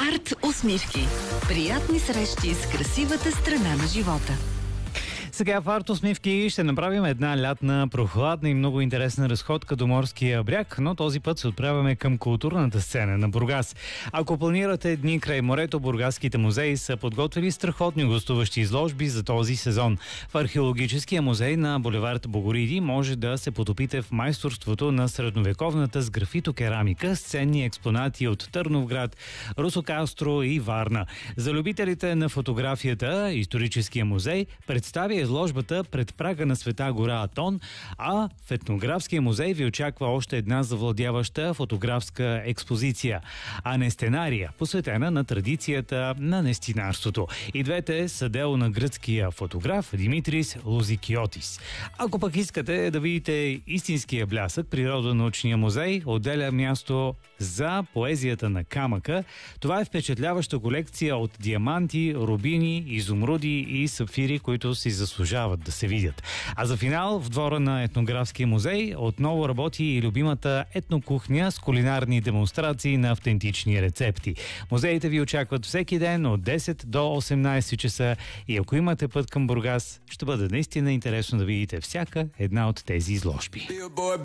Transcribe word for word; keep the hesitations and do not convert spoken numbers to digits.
Арт усмивки. Приятни срещи с красивата страна на живота. Сега в Арт усмивки ще направим една лятна, прохладна и много интересна разходка до морския бряг, но този път се отправяме към културната сцена на Бургас. Ако планирате дни край морето, бургаските музеи са подготвили страхотни гостуващи изложби за този сезон. В археологическия музей на булевард Богориди може да се потопите в майсторството на средновековната сграфитокерамика с ценни експонати от Търновград, Русокастро и Варна. За любителите на фотографията, историческия музей представя изложбата пред прага на Света гора Атон, а в етнографския музей ви очаква още една завладяваща фотографска експозиция – Анестенария, посветена на традицията на нестинарството. И двете са дело на гръцкия фотограф Димитрис Лузикиотис. Ако пък искате да видите истинския блясък, Природонаучния музей отделя място за поезията на камъка. Това е впечатляваща колекция от диаманти, рубини, изумруди и сапфири, които си заслужават да се видят. А за финал в двора на етнографския музей отново работи и любимата етнокухня с кулинарни демонстрации на автентични рецепти. Музеите ви очакват всеки ден от десет до осемнайсет часа и ако имате път към Бургас, ще бъде наистина интересно да видите всяка една от тези изложби.